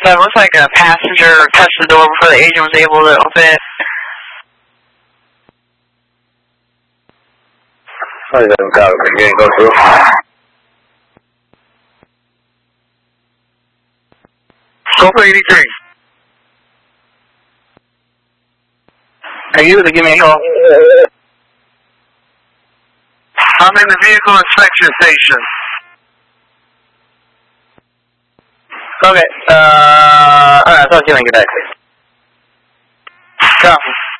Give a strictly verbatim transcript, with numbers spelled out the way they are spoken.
seven, looks like a passenger touched the door before the agent was able to open it. five seven, copy. Again, go through. Go for eighty-three. Are you able to give me a call? I'm in the vehicle inspection station. Okay, uh, alright, I'll talk to you later. Good day. Copy.